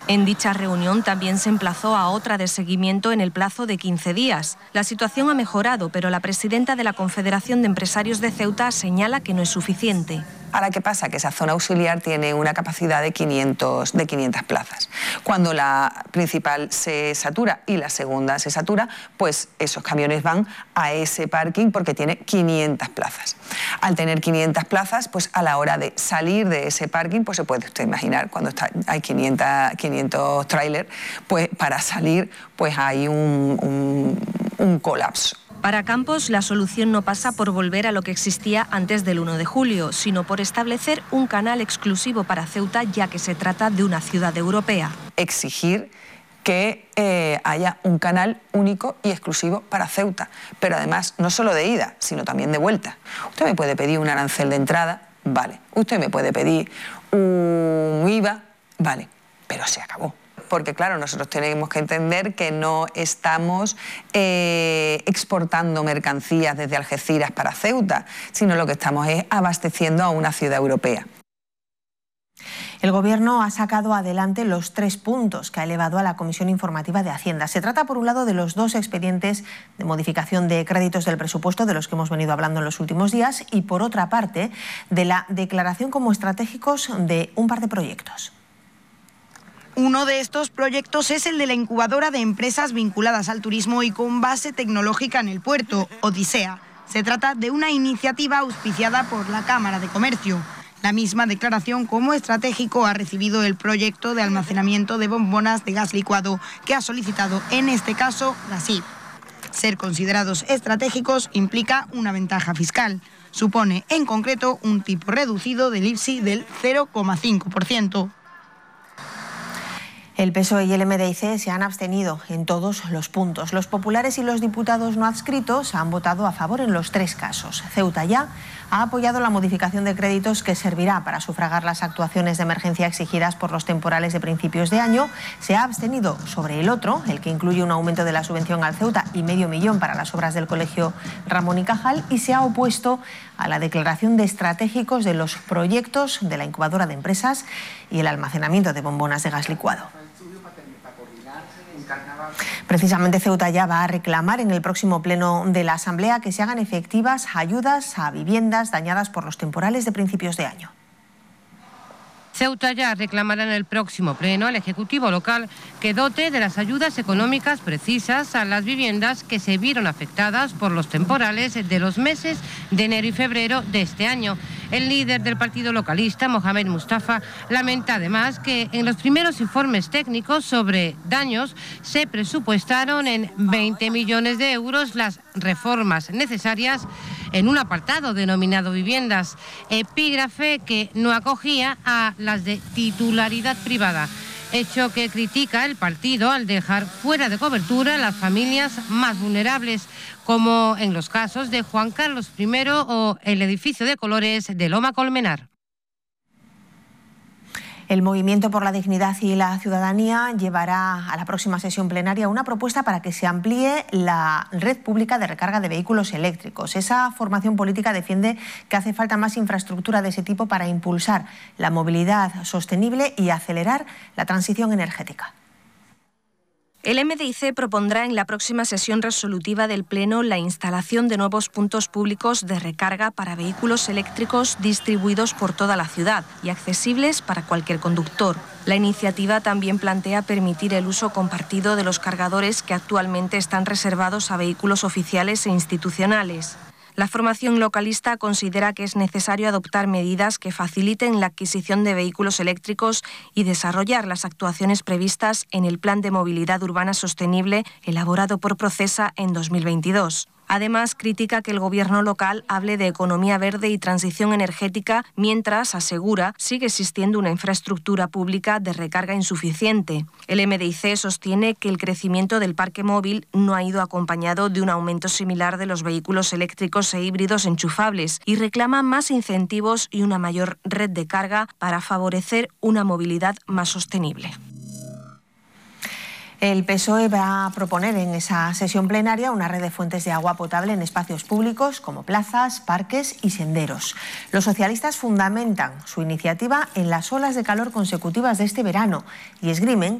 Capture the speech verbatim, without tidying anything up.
En dicha reunión también se emplazó a otra de seguimiento en el plazo de quince días. La situación ha mejorado, pero la presidenta de la Confederación de Empresarios de Ceuta señala que no es suficiente. Ahora, ¿qué pasa? Que esa zona auxiliar tiene una capacidad de quinientas plazas. Cuando la principal se satura y la segunda se satura, pues esos camiones van a ese parking porque tiene quinientas plazas. Al tener quinientas plazas, pues a la hora de salir de ese parking, pues se puede usted imaginar, cuando está, hay quinientos, quinientos trailers, pues para salir pues hay un, un, un colapso. Para Campos, la solución no pasa por volver a lo que existía antes del uno de julio, sino por establecer un canal exclusivo para Ceuta, ya que se trata de una ciudad europea. Exigir que eh, haya un canal único y exclusivo para Ceuta, pero además no solo de ida, sino también de vuelta. Usted me puede pedir un arancel de entrada, vale. Usted me puede pedir un I V A, vale, pero se acabó. Porque claro, nosotros tenemos que entender que no estamos eh, exportando mercancías desde Algeciras para Ceuta, sino lo que estamos es abasteciendo a una ciudad europea. El Gobierno ha sacado adelante los tres puntos que ha elevado a la Comisión Informativa de Hacienda. Se trata, por un lado, de los dos expedientes de modificación de créditos del presupuesto de los que hemos venido hablando en los últimos días y, por otra parte, de la declaración como estratégicos de un par de proyectos. Uno de estos proyectos es el de la incubadora de empresas vinculadas al turismo y con base tecnológica en el puerto, Odisea. Se trata de una iniciativa auspiciada por la Cámara de Comercio. La misma declaración como estratégico ha recibido el proyecto de almacenamiento de bombonas de gas licuado que ha solicitado, en este caso, la S I P. Ser considerados estratégicos implica una ventaja fiscal. Supone, en concreto, un tipo reducido del I B S I del cero coma cinco por ciento. El P S O E y el M D I C se han abstenido en todos los puntos. Los populares y los diputados no adscritos han votado a favor en los tres casos. Ceuta Ya ha apoyado la modificación de créditos que servirá para sufragar las actuaciones de emergencia exigidas por los temporales de principios de año. Se ha abstenido sobre el otro, el que incluye un aumento de la subvención al Ceuta y medio millón para las obras del Colegio Ramón y Cajal, y se ha opuesto a la declaración de estratégicos de los proyectos de la incubadora de empresas y el almacenamiento de bombonas de gas licuado. Precisamente Ceuta Ya va a reclamar en el próximo pleno de la Asamblea que se hagan efectivas ayudas a viviendas dañadas por los temporales de principios de año. Ceuta Ya reclamará en el próximo pleno al Ejecutivo local que dote de las ayudas económicas precisas a las viviendas que se vieron afectadas por los temporales de los meses de enero y febrero de este año. El líder del partido localista, Mohamed Mustafa, lamenta además que en los primeros informes técnicos sobre daños se presupuestaron en veinte millones de euros las reformas necesarias en un apartado denominado viviendas, epígrafe que no acogía a las de titularidad privada, hecho que critica el partido al dejar fuera de cobertura a las familias más vulnerables, como en los casos de Juan Carlos primero o el edificio de colores de Loma Colmenar. El Movimiento por la Dignidad y la Ciudadanía llevará a la próxima sesión plenaria una propuesta para que se amplíe la red pública de recarga de vehículos eléctricos. Esa formación política defiende que hace falta más infraestructura de ese tipo para impulsar la movilidad sostenible y acelerar la transición energética. El M D I C propondrá en la próxima sesión resolutiva del Pleno la instalación de nuevos puntos públicos de recarga para vehículos eléctricos distribuidos por toda la ciudad y accesibles para cualquier conductor. La iniciativa también plantea permitir el uso compartido de los cargadores que actualmente están reservados a vehículos oficiales e institucionales. La formación localista considera que es necesario adoptar medidas que faciliten la adquisición de vehículos eléctricos y desarrollar las actuaciones previstas en el Plan de Movilidad Urbana Sostenible elaborado por Procesa en dos mil veintidós. Además, critica que el gobierno local hable de economía verde y transición energética mientras, asegura, sigue existiendo una infraestructura pública de recarga insuficiente. El M D I C sostiene que el crecimiento del parque móvil no ha ido acompañado de un aumento similar de los vehículos eléctricos e híbridos enchufables y reclama más incentivos y una mayor red de carga para favorecer una movilidad más sostenible. El P S O E va a proponer en esa sesión plenaria una red de fuentes de agua potable en espacios públicos como plazas, parques y senderos. Los socialistas fundamentan su iniciativa en las olas de calor consecutivas de este verano y esgrimen